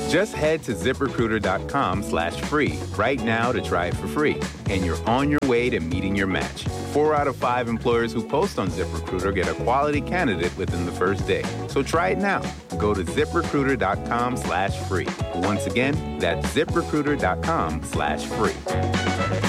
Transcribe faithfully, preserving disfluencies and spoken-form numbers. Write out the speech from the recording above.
Just head to ZipRecruiter.com slash free right now to try it for free. And you're on your way to meeting your match. Four out of five employers who post on ZipRecruiter get a quality candidate within the first day. So try it now. Go to ZipRecruiter.com slash free. Once again, that's ZipRecruiter.com slash free.